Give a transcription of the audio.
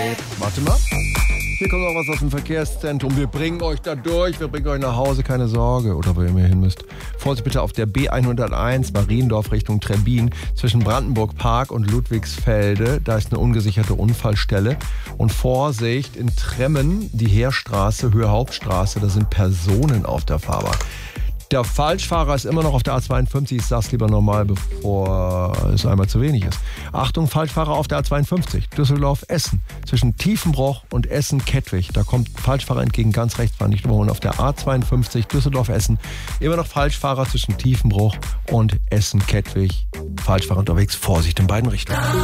Warte mal. Hier kommt noch was aus dem Verkehrszentrum. Wir bringen euch da durch. Wir bringen euch nach Hause. Keine Sorge. Oder wo ihr mehr hin müsst. Vorsicht bitte auf der B101 Mariendorf Richtung Trebbin. Zwischen Brandenburg Park und Ludwigsfelde. Da ist eine ungesicherte Unfallstelle. Und Vorsicht in Tremmen, die Heerstraße, Höhe Hauptstraße. Da sind Personen auf der Fahrbahn. Der Falschfahrer ist immer noch auf der A52. Ich sag's lieber normal, bevor es einmal zu wenig ist. Achtung, Falschfahrer auf der A52. Düsseldorf-Essen. Zwischen Tiefenbroch und Essen-Kettwig. Da kommt Falschfahrer entgegen, ganz rechts, war nicht überholen. Auf der A52 Düsseldorf-Essen. Immer noch Falschfahrer zwischen Tiefenbroch und Essen-Kettwig. Falschfahrer unterwegs. Vorsicht in beiden Richtungen.